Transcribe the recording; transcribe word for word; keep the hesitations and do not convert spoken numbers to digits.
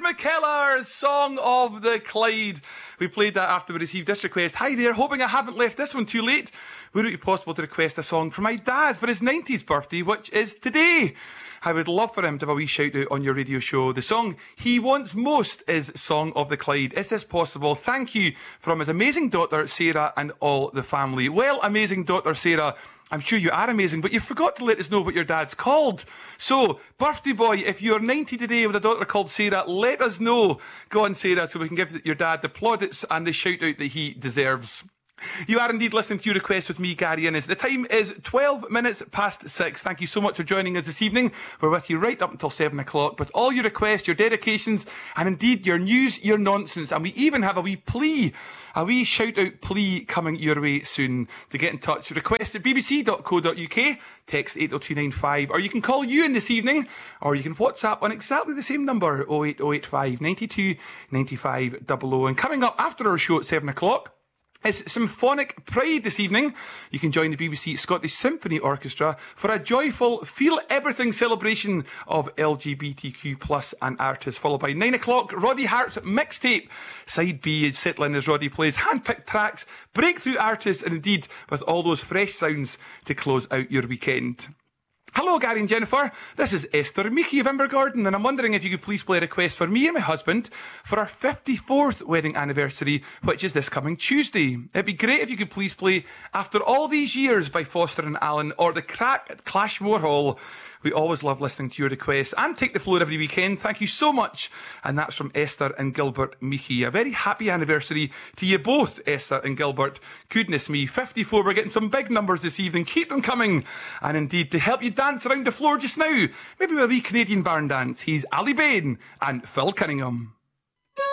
McKellar's Song of the Clyde. We played that after we received this request. Hi there, hoping I haven't left this one too late. Would it be possible to request a song for my dad for his ninetieth birthday, which is today? I would love for him to have a wee shout out on your radio show. The song he wants most is Song of the Clyde. Is this possible? Thank you from his amazing daughter Sarah and all the family. Well, amazing daughter Sarah, I'm sure you are amazing, but you forgot to let us know what your dad's called. So, birthday boy, if you're ninety today with a daughter called Sarah, let us know. Go on, Sarah, so we can give your dad the plaudits and the shout out that he deserves. You are indeed listening to your request with me, Gary Innes. The time is twelve minutes past six. Thank you so much for joining us this evening. We're with you right up until seven o'clock with all your requests, your dedications, and indeed your news, your nonsense. And we even have a wee plea, a wee shout out plea coming your way soon. To get in touch, request at b b c dot co dot u k, text eight oh two nine five, or you can call you in this evening, or you can WhatsApp on exactly the same number, oh eight oh eight five, nine two, nine five zero zero. And coming up after our show at seven o'clock, it's Symphonic Pride this evening. You can join the B B C Scottish Symphony Orchestra for a joyful Feel Everything celebration of L G B T Q plus and artists, followed by nine o'clock, Roddy Hart's mixtape. Side B, settling as Roddy plays hand-picked tracks, breakthrough artists, and indeed with all those fresh sounds to close out your weekend. Hello, Gary and Jennifer. This is Esther Meekie of Invergordon, and I'm wondering if you could please play a request for me and my husband for our fifty-fourth wedding anniversary, which is this coming Tuesday. It'd be great if you could please play After All These Years by Foster and Allen, or The Crack at Clashmore Hall. We always love listening to your requests and take the floor every weekend. Thank you so much. And that's from Esther and Gilbert Meekie. A very happy anniversary to you both, Esther and Gilbert. Goodness me, fifty-four. We're getting some big numbers this evening. Keep them coming. And indeed, to help you dance around the floor just now, maybe with a wee Canadian barn dance, he's Ali Bain and Phil Cunningham.